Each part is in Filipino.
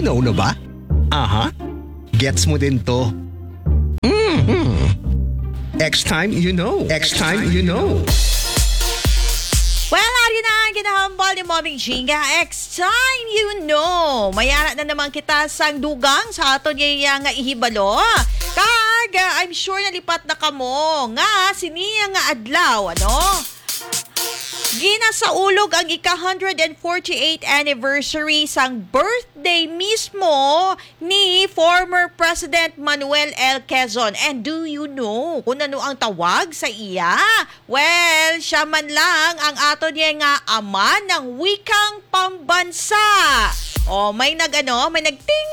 Filipino na ba? Aha. Gets mo din to. Next time you know. Next time you know. Well, ari na ang ginahambal ni Mommy Jinga. Next time you know. Mayara na naman kita sang dugang sa aton nga ihibalo. Kag, I'm sure nalipat na kamo. Nga, siniya nga adlaw, ano? Ginasaulog ang ika-148th anniversary sang birthday mismo ni former President Manuel L. Quezon. And do you know kung ano ang tawag sa iya? Well, siya man lang ang ato niya nga ama ng wikang pambansa. O, may nagting.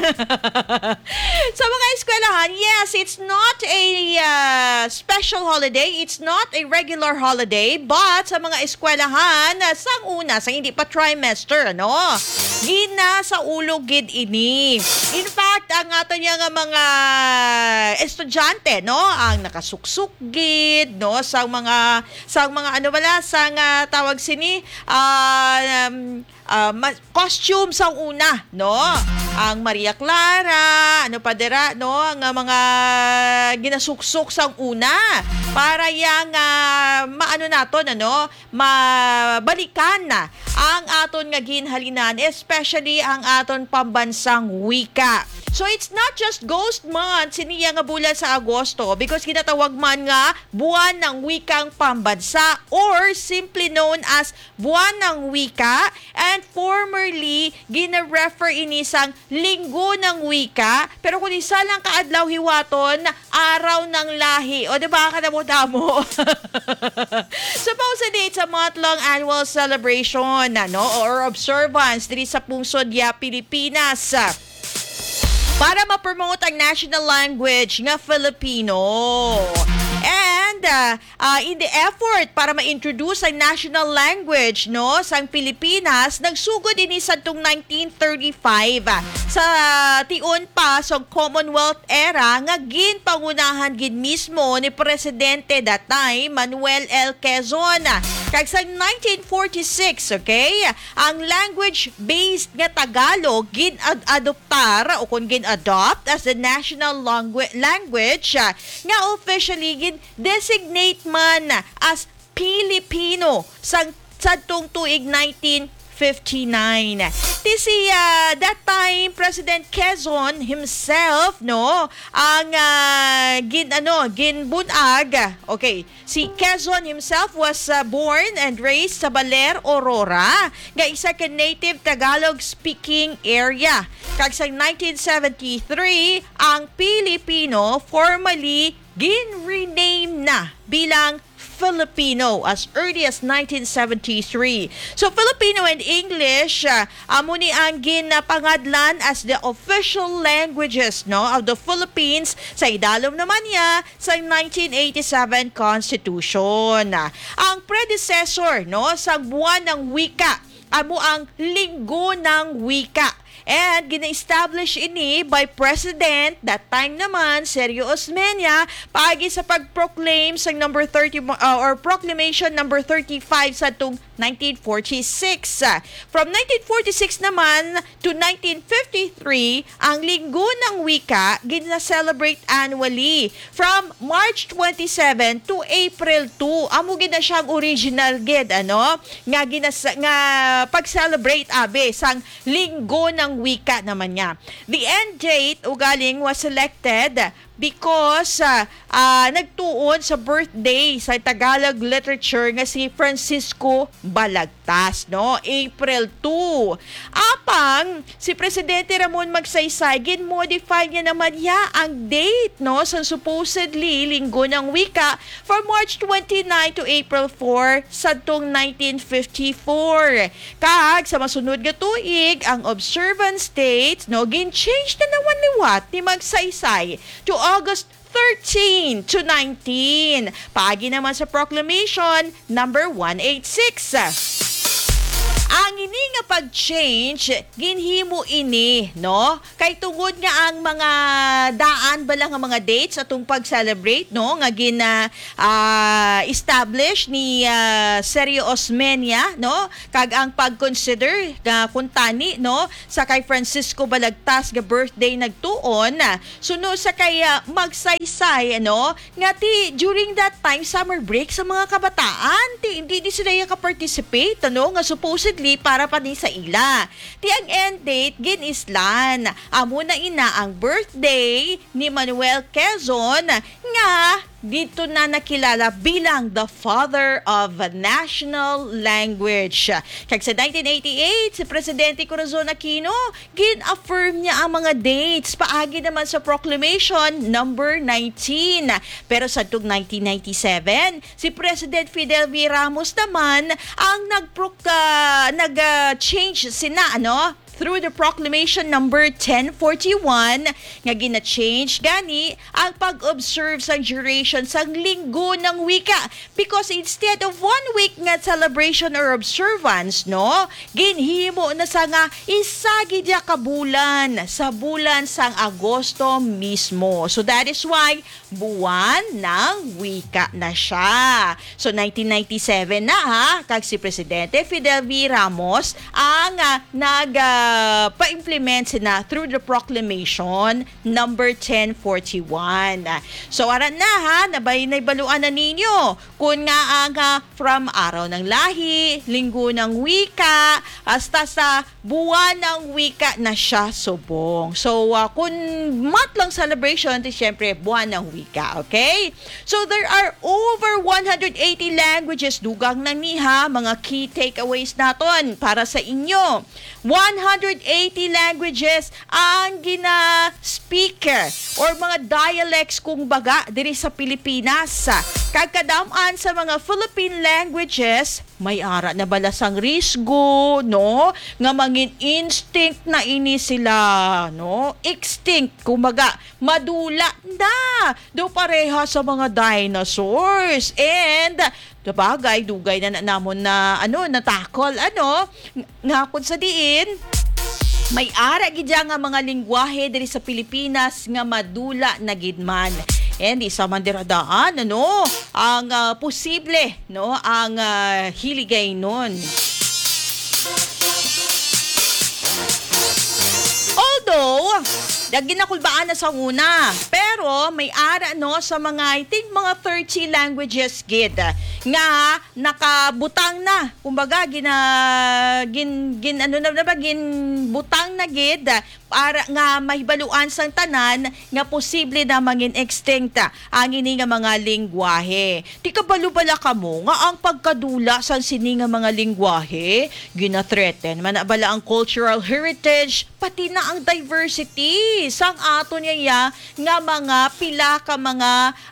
Sa mga eskwelahan, yes, it's not a special holiday. It's not a regular holiday. But sa mga eskwelahan, sang hindi pa trimester, ano? Gina sa ulog gid ini. In fact, ang ato niya nga mga estudyante, no? Ang nakasuksuk gid, no? Sang mga tawag sini, costume sa una, no? Ang Maria Clara, no? Ang mga ginasuksok sa una para yang mabalikan na ang aton nga ginhalinan, especially ang aton pambansang wika. So it's not just Ghost Month siniya nga bulan sa Agosto because ginatawag man nga buwan ng wikang pambansa or simply known as buwan ng wika, and formerly gina-refer ini sang linggo ng wika, pero kung isa lang kaadlaw hiwaton araw ng lahi. O diba kadamo-damo? Supposedly it's a month-long annual celebration or observance diri sa pungsod ya Pilipinas para ma-promote ang national language nga Filipino. And in the effort para ma-introduce ang national language sa Pilipinas, nagsugod ini sa 1935 sa tion pa sa Commonwealth era nga ginpangunahan gid mismo ni Presidente that time Manuel L. Quezon. Kag sa 1946, okay, ang language-based nga Tagalog gin-adoptar o kung gin-adopt as the national language nga officially gin-designate man as Pilipino sa sadtong tuig 1959. That time President Quezon himself ang ginbunag. Okay, si Quezon himself was born and raised sa Baler, Aurora, nga isa ka native Tagalog speaking area. Kag sa 1973 ang Pilipino formally gin-rename na bilang Filipino as early as 1973. So Filipino and English amo ni ang ginapangadlan as the official languages of the Philippines sa idalom naman niya sa 1987 Constitution. Ang predecessor sa buwan ng wika amo ang linggo ng wika. And gina-establish ini by President that time naman Sergio Osmeña paagi sa pag-proclaim sa number 30 or proclamation number 35 sa tung 1946. From 1946 naman to 1953, ang Linggo ng Wika gina-celebrate annually from March 27 to April 2. Amo gina siyang original gid nga pag-celebrate sang Linggo ng Wika naman niya. The end date ugaling was selected because nagtuon sa birthday sa Tagalog literature nga si Francisco Balagtas, April 2. Apang si Presidente Ramon Magsaysay gin-modify niya naman ang date sa supposedly Linggo ng Wika from March 29 to April 4 sadtong 1954. Kag sa masunod nga tuig ang observance date gin-change na naman liwat ni Magsaysay to August 13 to 19. Paagi naman sa proclamation number 186. Ang ini nga pag-change, ginhimo ini, no? Kay tungod nga ang mga daan bala nga mga dates atong pag-celebrate, no? Nga establish ni Sergio Osmeña, no? Kag ang pag-consider nga kuntani, no? Sa kay Francisco Balagtas nga birthday nagtuon, suno sa kay magsaysay, no? Nga during that time, summer break sa mga kabataan, hindi sila ka-participate, ano? Nga supposedly para pa din sa ila. Ang end date ginislan. Amo na ina ang birthday ni Manuel Quezon nga dito na nakilala bilang the father of national language. Kag sa 1988, si Presidente Corazon Aquino, gin-affirm niya ang mga dates paagi naman sa Proclamation number 19. Pero sa 1997, si President Fidel V. Ramos naman ang nag-change sina, through the Proclamation number 1041 nga gina-change gani ang pag-observe sa duration sang linggo ng wika, because instead of 1 week nga celebration or observance, ginhimo na sa nga isa gid ka bulan sa bulan sang Agosto mismo. So that is why buwan ng wika na siya. So 1997 na kag si Presidente Fidel V. Ramos ang pa-implement sina through the Proclamation number 1041. So aran na naibaluan na ninyo kung nga ang from araw ng lahi, linggo ng wika, hasta sa buwan ng wika na siya subong. So kung month lang celebration, syempre buwan ng wika, okay? So there are over 180 languages, dugang na niha, mga key takeaways naton para sa inyo. 180 languages ang gina-speaker or mga dialects kung baga diri sa Pilipinas. Kagkadaman sa mga Philippine languages, may ara na balasang risgo, nga mangin instinct na ini sila, extinct, kumbaga madula na do pareha sa mga dinosaurs. And dugay na namon na natakol nga kun sa diin may ara gid nga mga lingwahe diri sa Pilipinas nga madula na gidman. And isa man diradaan ang posible ang hiligay nun. Although ginakulbaan na sa una, pero may ara sa mga I think mga 30 languages gid nga nakabutang na, kumbaga butang na gid para nga mahibaluan sang tanan nga posible na mangin extinct ang ini nga mga lingwahe. Di ka bala kamo nga ang pagkadula sang sini nga mga lingwahe gina-threaten man bala ang cultural heritage pati na ang diversity sang ato niya nga mga pila ka mga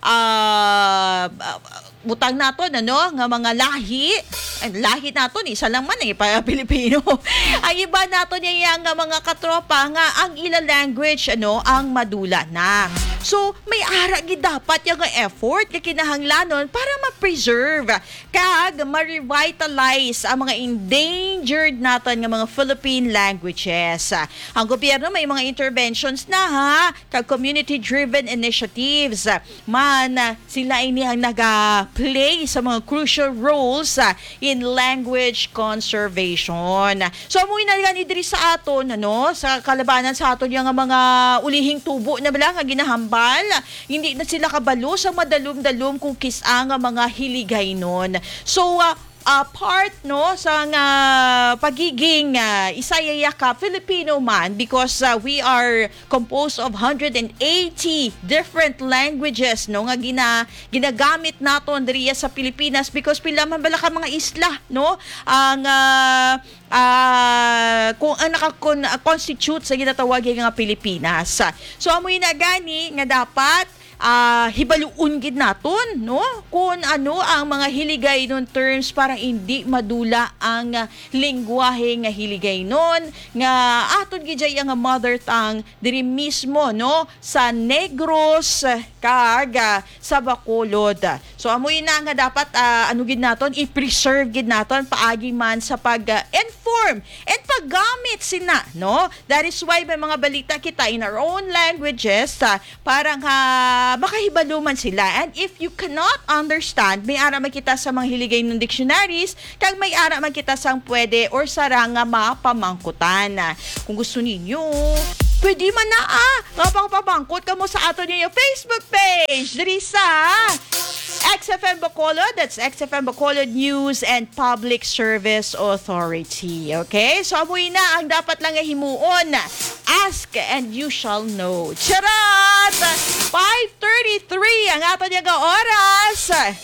butang naton nga mga lahi naton isa lang man para Pilipino. Ang iba naton niya nga mga katropa nga ang ila language ang madula na. So may ara gid dapat yung effort nga kinahanglanon para ma-preserve kag ma-revitalize ang mga endangered naton nga mga Philippine languages. Ang gobyerno may mga interventions na kag community-driven initiatives man sila ini ang play sa mga crucial roles in language conservation. So amoy na gani diri sa aton sa kalabanan sa aton yung mga ulihing tubo na bala nga ginahambal, hindi na sila kabalo sa madalum-dalum kung kisa nga mga hiligay nun. So part sa pagiging isayaya ka Filipino man, because we are composed of 180 different languages nga ginagamit naton diriya sa Pilipinas, because pila man bala ka mga isla ang kung ang naka-constitute sa ginatawag nga Pilipinas. So amoy na gani nga dapat hibaluon gid naton, no? Kung ano ang mga hiligay nun terms para hindi madula ang lingwahe nga hiligay nun nga aton gid ang mother tongue diri mismo, no, sa Negros kag sa Bacolod. So amoy na nga dapat ano gid naton i-preserve gid naton paagi man sa pag-inform and paggamit sina, no? That is why may mga balita kita in our own languages para nga makahibaluman sila. And if you cannot understand, may ara man kita sa mga hiligay ng dictionaries kag may ara man kita sang pwede or sarang nga mapamangkutan. Kung gusto ninyo, pwede man na nga pangpabangkot ka mo sa ato niyo Facebook page diri sa XFM Bacolod. That's XFM Bacolod News and Public Service Authority. Okay? So amoy na ang dapat lang himuon. Ask and you shall know. Charot! 5:33 ang ato niya nga oras.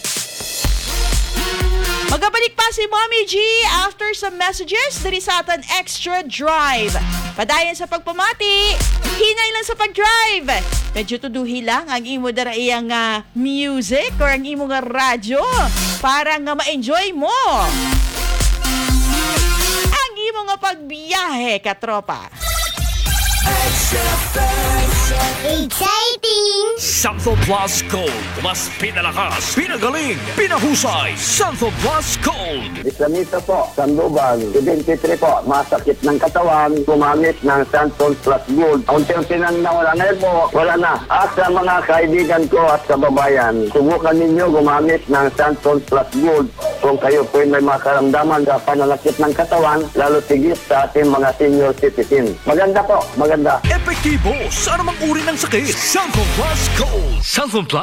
Magabalik pa si Mommy G after some messages diri sa aton Extra Drive. Padayon sa pagpamati, hinay lang sa pag-drive. Medyo tuduhi lang ang imo dara iyang music or ang imo nga radyo para nga ma-enjoy mo ang imo nga pagbiyahe, katropa. Exciting! Santo Plus Gold. Mas pinalakas, pinagaling, pinahusay. Santo Plus Gold. Islamita po, Sandoval, 23 po, masakit ng katawan, gumamit ng Santon Plus Gold. Unti-unti nang nawala. Ngayon po, wala na. At sa mga kaibigan ko at kababayan, subukan ninyo gumamit ng Santon Plus Gold. Kung kayo po may makaramdaman sa pananakit ng katawan, lalo tigit sa ating mga senior citizen. Maganda po, maganda. Epektibo sa anumang uri ng sakit. Santo Plus Gold. Santo Plus